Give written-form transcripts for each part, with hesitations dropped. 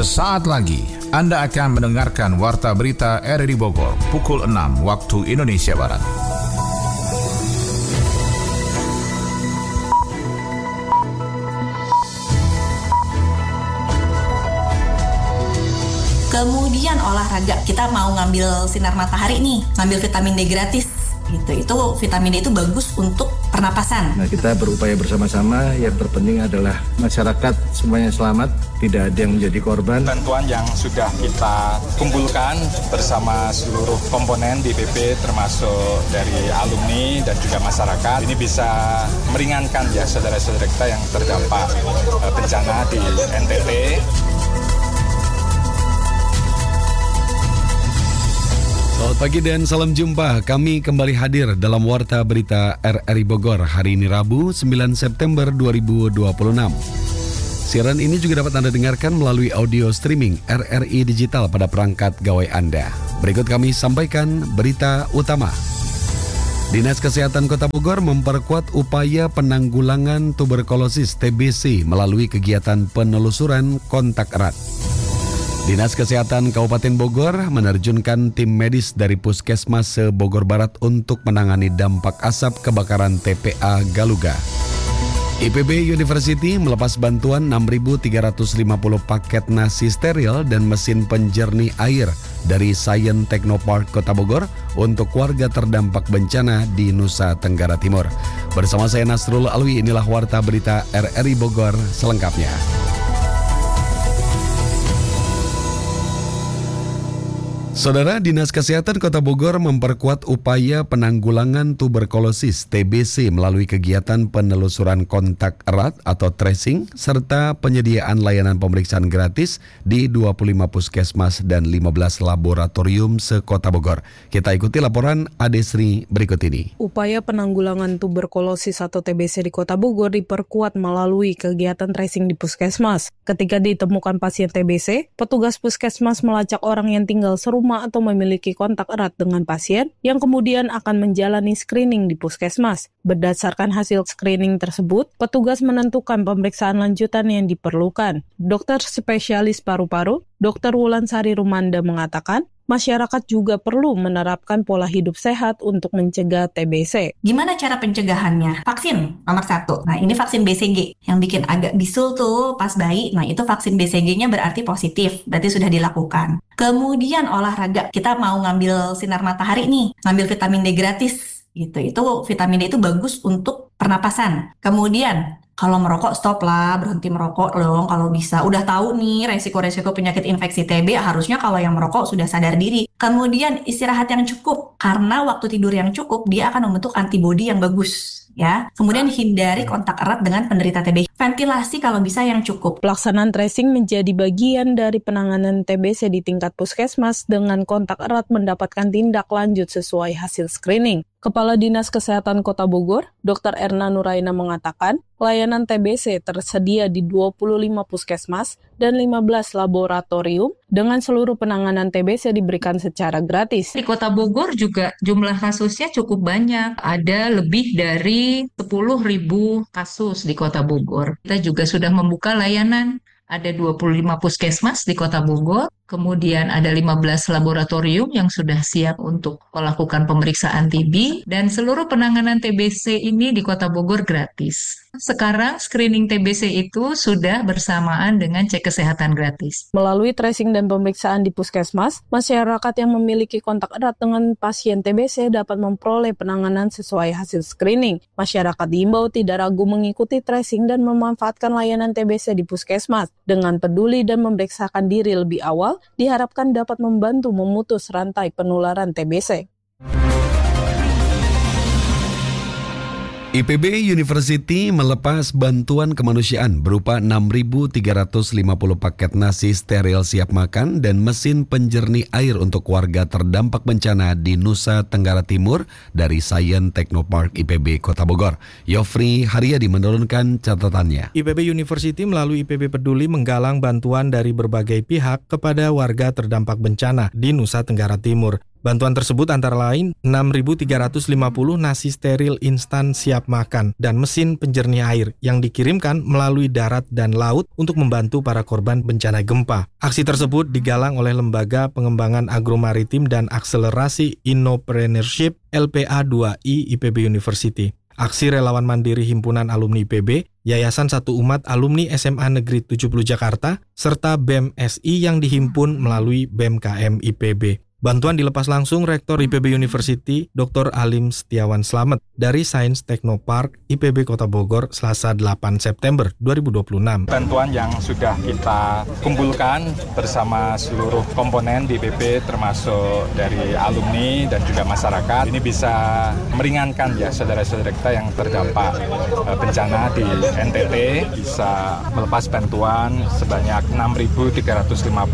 Sesaat lagi Anda akan mendengarkan Warta Berita RRI Bogor pukul 6 waktu Indonesia Barat. Kemudian olahraga, kita mau ngambil sinar matahari nih, ngambil vitamin D gratis gitu. Itu vitamin D itu bagus untuk pernapasan. Nah, kita berupaya bersama-sama, yang terpenting adalah masyarakat semuanya selamat, tidak ada yang menjadi korban. Bantuan yang sudah kita kumpulkan bersama seluruh komponen di BP termasuk dari alumni dan juga masyarakat, ini bisa meringankan ya saudara-saudara kita yang terdampak bencana di NTT. Selamat pagi dan salam jumpa. Kami kembali hadir dalam Warta Berita RRI Bogor hari ini Rabu 9 September 2026. Siaran ini juga dapat Anda dengarkan melalui audio streaming RRI Digital pada perangkat gawai Anda. Berikut kami sampaikan berita utama. Dinas Kesehatan Kota Bogor memperkuat upaya penanggulangan tuberkulosis TBC melalui kegiatan penelusuran kontak erat. Dinas Kesehatan Kabupaten Bogor menerjunkan tim medis dari Puskesmas se-Bogor Barat untuk menangani dampak asap kebakaran TPA Galuga. IPB University melepas bantuan 6.350 paket nasi steril dan mesin penjernih air dari Science Technopark Kota Bogor untuk warga terdampak bencana di Nusa Tenggara Timur. Bersama saya Nasrul Alwi, inilah Warta Berita RRI Bogor selengkapnya. Saudara, Dinas Kesehatan Kota Bogor memperkuat upaya penanggulangan tuberkulosis TBC melalui kegiatan penelusuran kontak erat atau tracing serta penyediaan layanan pemeriksaan gratis di 25 puskesmas dan 15 laboratorium se-Kota Bogor. Kita ikuti laporan Adesri berikut ini. Upaya penanggulangan tuberkulosis atau TBC di Kota Bogor diperkuat melalui kegiatan tracing di puskesmas. Ketika ditemukan pasien TBC, petugas puskesmas melacak orang yang tinggal serumah atau memiliki kontak erat dengan pasien yang kemudian akan menjalani screening di puskesmas. Berdasarkan hasil screening tersebut, petugas menentukan pemeriksaan lanjutan yang diperlukan. Dokter spesialis paru-paru, Dr. Wulansari Rumanda mengatakan, masyarakat juga perlu menerapkan pola hidup sehat untuk mencegah TBC. Gimana cara pencegahannya? Vaksin nomor 1. Nah, ini vaksin BCG yang bikin agak bisul tuh pas bayi. Nah, itu vaksin BCG-nya berarti positif, berarti sudah dilakukan. Kemudian olahraga, kita mau ngambil sinar matahari nih, ngambil vitamin D gratis gitu. Itu vitamin D itu bagus untuk pernapasan. Kemudian kalau merokok stop lah, berhenti merokok dong kalau bisa. Udah tahu nih resiko-resiko penyakit infeksi TB, harusnya kalau yang merokok sudah sadar diri. Kemudian istirahat yang cukup, karena waktu tidur yang cukup dia akan membentuk antibodi yang bagus. Ya, kemudian hindari kontak erat dengan penderita TB. Ventilasi kalau bisa yang cukup. Pelaksanaan tracing menjadi bagian dari penanganan TBC di tingkat puskesmas dengan kontak erat mendapatkan tindak lanjut sesuai hasil screening. Kepala Dinas Kesehatan Kota Bogor, Dr. Erna Nuraina mengatakan, layanan TBC tersedia di 25 puskesmas dan 15 laboratorium dengan seluruh penanganan TBC diberikan secara gratis. Di Kota Bogor juga jumlah kasusnya cukup banyak. Ada lebih dari 10.000 kasus di Kota Bogor. Kita juga sudah membuka layanan. Ada 25 puskesmas di Kota Bogor, kemudian ada 15 laboratorium yang sudah siap untuk melakukan pemeriksaan TB, dan seluruh penanganan TBC ini di Kota Bogor gratis. Sekarang screening TBC itu sudah bersamaan dengan cek kesehatan gratis. Melalui tracing dan pemeriksaan di puskesmas, masyarakat yang memiliki kontak erat dengan pasien TBC dapat memperoleh penanganan sesuai hasil screening. Masyarakat diimbau tidak ragu mengikuti tracing dan memanfaatkan layanan TBC di puskesmas. Dengan peduli dan memeriksakan diri lebih awal, diharapkan dapat membantu memutus rantai penularan TBC. IPB University melepas bantuan kemanusiaan berupa 6.350 paket nasi steril siap makan dan mesin penjernih air untuk warga terdampak bencana di Nusa Tenggara Timur dari Science Technopark IPB Kota Bogor. Yofri Haryadi menurunkan catatannya. IPB University melalui IPB Peduli menggalang bantuan dari berbagai pihak kepada warga terdampak bencana di Nusa Tenggara Timur. Bantuan tersebut antara lain 6.350 nasi steril instan siap makan dan mesin penjernih air yang dikirimkan melalui darat dan laut untuk membantu para korban bencana gempa. Aksi tersebut digalang oleh Lembaga Pengembangan Agromaritim dan Akselerasi Innopreneurship LPA2I IPB University. Aksi relawan mandiri Himpunan Alumni IPB, Yayasan Satu Umat Alumni SMA Negeri 70 Jakarta, serta BEM SI yang dihimpun melalui BEMKM IPB. Bantuan dilepas langsung Rektor IPB University, Dr. Alim Setiawan Slamet dari Sains Teknopark IPB Kota Bogor, Selasa 8 September 2026. Bantuan yang sudah kita kumpulkan bersama seluruh komponen di IPB termasuk dari alumni dan juga masyarakat, ini bisa meringankan ya saudara-saudara kita yang terdampak bencana di NTT, bisa melepas bantuan sebanyak 6.350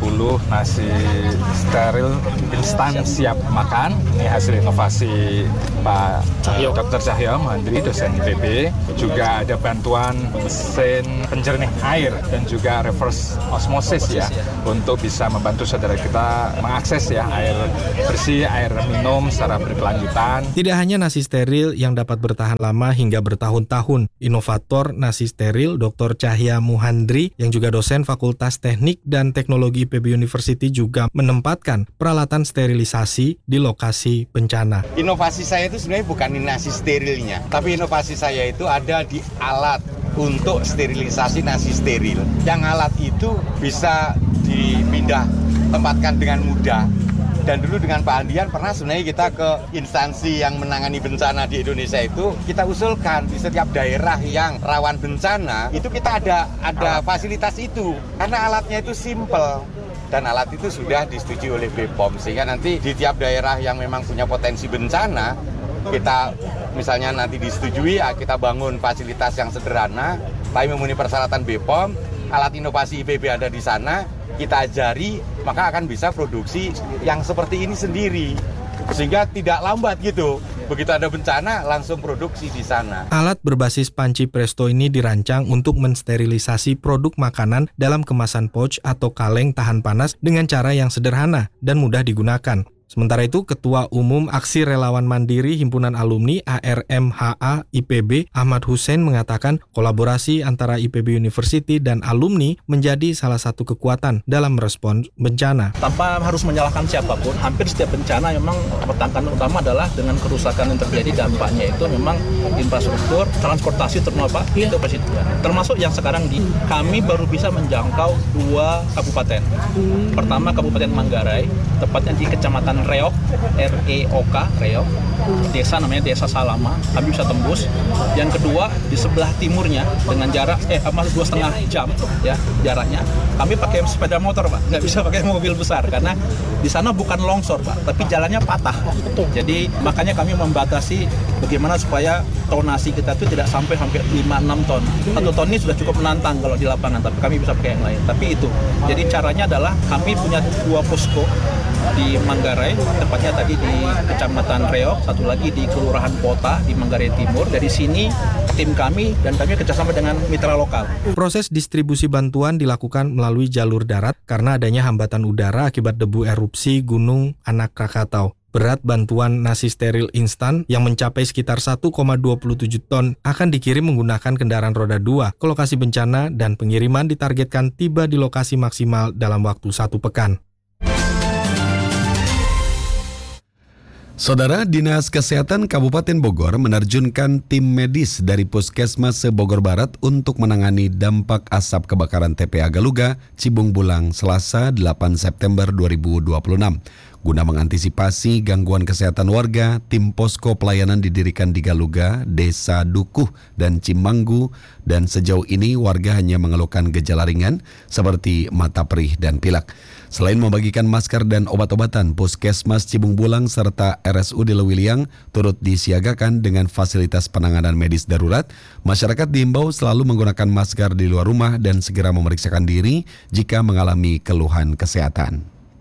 nasi steril instan siap makan. Ini hasil inovasi Pak Dr. Cahyo Muhandri, dosen IPB. Juga ada bantuan mesin penjernih air dan juga reverse osmosis ya, untuk bisa membantu saudara kita mengakses ya air bersih, air minum secara berkelanjutan. Tidak hanya nasi steril yang dapat bertahan lama hingga bertahun-tahun, inovator nasi steril Dr. Cahyo Muhandri yang juga dosen Fakultas Teknik dan Teknologi IPB University juga menempatkan peralatan sterilisasi di lokasi bencana. Inovasi saya itu sebenarnya bukan di nasi sterilnya, tapi inovasi saya itu ada di alat untuk sterilisasi nasi steril. Yang alat itu bisa dipindah tempatkan dengan mudah. Dan dulu dengan Pak Andian pernah sebenarnya kita ke instansi yang menangani bencana di Indonesia itu, kita usulkan di setiap daerah yang rawan bencana, itu kita ada fasilitas itu. Karena alatnya itu simple. Dan alat itu sudah disetujui oleh BPOM, sehingga nanti di tiap daerah yang memang punya potensi bencana, kita misalnya nanti disetujui, kita bangun fasilitas yang sederhana, tapi memenuhi persyaratan BPOM, alat inovasi IPB ada di sana, kita ajari, maka akan bisa produksi yang seperti ini sendiri. Sehingga tidak lambat gitu. Begitu ada bencana, langsung produksi di sana. Alat berbasis panci presto ini dirancang untuk mensterilisasi produk makanan dalam kemasan pouch atau kaleng tahan panas dengan cara yang sederhana dan mudah digunakan. Sementara itu, Ketua Umum Aksi Relawan Mandiri Himpunan Alumni ARMHA IPB Ahmad Hussein mengatakan kolaborasi antara IPB University dan alumni menjadi salah satu kekuatan dalam merespons bencana. Tanpa harus menyalahkan siapapun, hampir setiap bencana memang tantangan utama adalah dengan kerusakan yang terjadi, dampaknya itu memang infrastruktur, transportasi terutama itu pasti. Termasuk yang sekarang kami baru bisa menjangkau 2 kabupaten. Pertama Kabupaten Manggarai, tepatnya di Kecamatan Reok, REOK, Reok, desa namanya Desa Salama, kami bisa tembus. Yang kedua di sebelah timurnya dengan jarak 2,5 jam ya jaraknya, kami pakai sepeda motor Pak, nggak bisa pakai mobil besar karena di sana bukan longsor Pak, tapi jalannya patah. Jadi makanya kami membatasi bagaimana supaya tonasi kita itu tidak sampai hampir 5-6 ton. 1 ton ini sudah cukup menantang kalau di lapangan, tapi kami bisa pakai yang lain. Tapi itu, jadi caranya adalah kami punya 2 posko di Manggarai, tepatnya tadi di Kecamatan Reok, satu lagi di Kelurahan Pota di Manggarai Timur. Dari sini tim kami dan kami kerjasama dengan mitra lokal. Proses distribusi bantuan dilakukan melalui jalur darat karena adanya hambatan udara akibat debu erupsi Gunung Anak Krakatau. Berat bantuan nasi steril instan yang mencapai sekitar 1,27 ton akan dikirim menggunakan kendaraan roda 2 ke lokasi bencana dan pengiriman ditargetkan tiba di lokasi maksimal dalam waktu 1 pekan. Saudara, Dinas Kesehatan Kabupaten Bogor menerjunkan tim medis dari Puskesmas Bogor Barat untuk menangani dampak asap kebakaran TPA Galuga, Cibung Bulang, Selasa 8 September 2026. Guna mengantisipasi gangguan kesehatan warga, tim posko pelayanan didirikan di Galuga, Desa Dukuh, dan Cimanggu, dan sejauh ini warga hanya mengeluhkan gejala ringan seperti mata perih dan pilek. Selain membagikan masker dan obat-obatan, Puskesmas Cibung Bulang serta RSUD Lewiliang turut disiagakan dengan fasilitas penanganan medis darurat. Masyarakat diimbau selalu menggunakan masker di luar rumah dan segera memeriksakan diri jika mengalami keluhan kesehatan.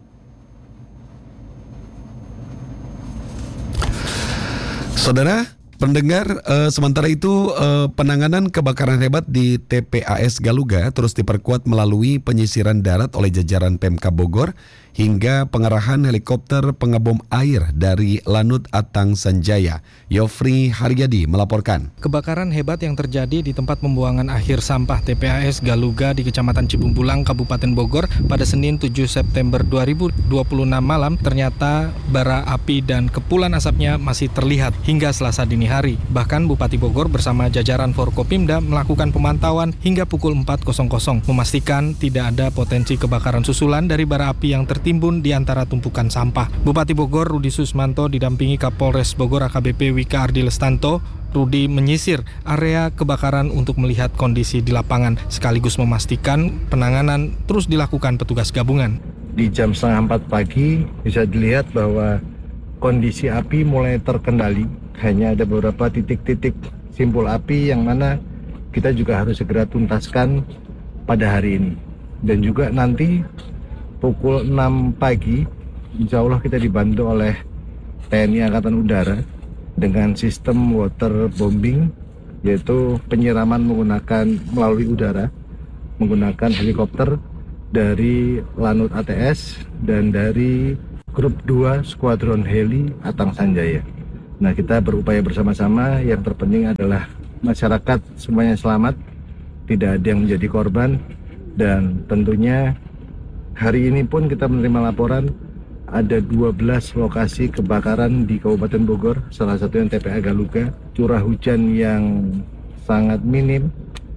Saudara pendengar, sementara itu penanganan kebakaran hebat di TPAS Galuga terus diperkuat melalui penyisiran darat oleh jajaran Pemkab Bogor hingga pengerahan helikopter pengebom air dari Lanut Atang Sanjaya. Yofri Haryadi melaporkan. Kebakaran hebat yang terjadi di tempat pembuangan akhir sampah TPAS Galuga di Kecamatan Cibumbulang, Kabupaten Bogor pada Senin 7 September 2026 malam ternyata bara api dan kepulan asapnya masih terlihat hingga Selasa dini hari. Bahkan Bupati Bogor bersama jajaran Forkopimda melakukan pemantauan hingga pukul 4.00 memastikan tidak ada potensi kebakaran susulan dari bara api yang tertimbun di antara tumpukan sampah. Bupati Bogor Rudi Susmanto didampingi Kapolres Bogor AKBP Wika Ardi Lestanto. Rudi menyisir area kebakaran untuk melihat kondisi di lapangan sekaligus memastikan penanganan terus dilakukan petugas gabungan. Di jam 3:30 pagi bisa dilihat bahwa kondisi api mulai terkendali. Hanya ada beberapa titik-titik simpul api yang mana kita juga harus segera tuntaskan pada hari ini. Dan juga nanti pukul 6 pagi insya Allah kita dibantu oleh TNI Angkatan Udara dengan sistem water bombing, yaitu penyiraman melalui udara menggunakan helikopter dari Lanut ATS dan dari Grup 2 Skuadron Heli Atang Sanjaya. Nah, kita berupaya bersama-sama, yang terpenting adalah masyarakat semuanya selamat, tidak ada yang menjadi korban, dan tentunya hari ini pun kita menerima laporan ada 12 lokasi kebakaran di Kabupaten Bogor, salah satunya TPA Galuga. Curah hujan yang sangat minim,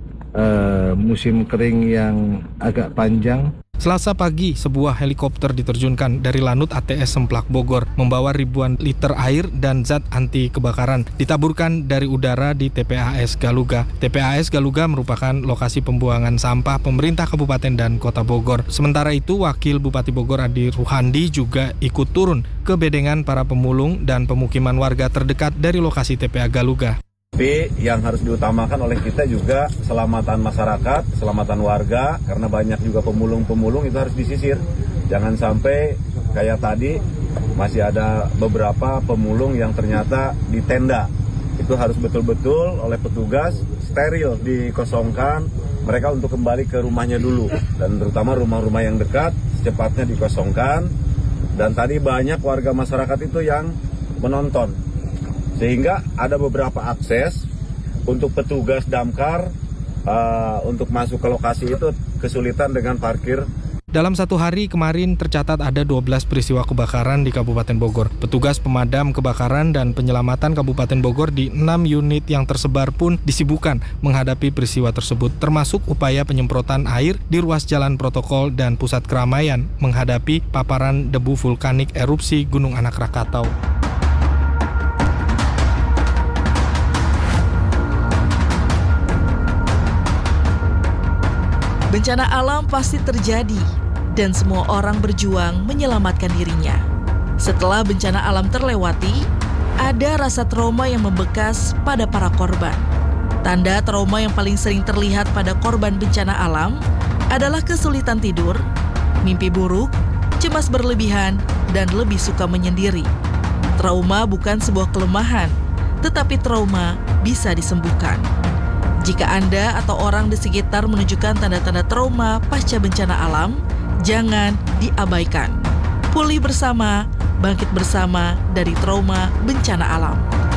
musim kering yang agak panjang. Selasa pagi, sebuah helikopter diterjunkan dari Lanut ATS Semplak Bogor membawa ribuan liter air dan zat anti kebakaran ditaburkan dari udara di TPAS Galuga. TPAS Galuga merupakan lokasi pembuangan sampah pemerintah Kabupaten dan Kota Bogor. Sementara itu, Wakil Bupati Bogor Adi Ruhandi juga ikut turun ke bedengan para pemulung dan pemukiman warga terdekat dari lokasi TPA Galuga. Tapi yang harus diutamakan oleh kita juga keselamatan masyarakat, keselamatan warga, karena banyak juga pemulung-pemulung itu harus disisir. Jangan sampai kayak tadi masih ada beberapa pemulung yang ternyata di tenda. Itu harus betul-betul oleh petugas steril dikosongkan mereka untuk kembali ke rumahnya dulu. Dan terutama rumah-rumah yang dekat secepatnya dikosongkan. Dan tadi banyak warga masyarakat itu yang menonton. Sehingga ada beberapa akses untuk petugas damkar untuk masuk ke lokasi itu kesulitan dengan parkir. Dalam satu hari kemarin tercatat ada 12 peristiwa kebakaran di Kabupaten Bogor. Petugas pemadam kebakaran dan penyelamatan Kabupaten Bogor di 6 unit yang tersebar pun disibukkan menghadapi peristiwa tersebut, termasuk upaya penyemprotan air di ruas jalan protokol dan pusat keramaian menghadapi paparan debu vulkanik erupsi Gunung Anak Rakatau. Bencana alam pasti terjadi dan semua orang berjuang menyelamatkan dirinya. Setelah bencana alam terlewati, ada rasa trauma yang membekas pada para korban. Tanda trauma yang paling sering terlihat pada korban bencana alam adalah kesulitan tidur, mimpi buruk, cemas berlebihan, dan lebih suka menyendiri. Trauma bukan sebuah kelemahan, tetapi trauma bisa disembuhkan. Jika Anda atau orang di sekitar menunjukkan tanda-tanda trauma pasca bencana alam, jangan diabaikan. Pulih bersama, bangkit bersama dari trauma bencana alam.